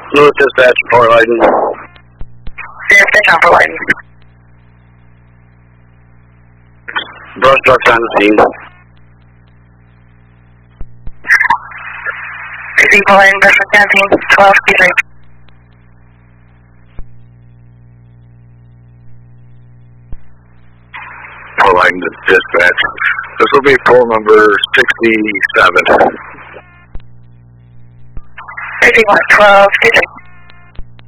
Lewis Dispatch, Fort Layton. Dispatch on Fort Layton. Brush truck's on the scene. 16 Fort Layton, brush truck 17, 12, C3. Fort Layton Dispatch. This will be poll number 67. 61, 12, C3.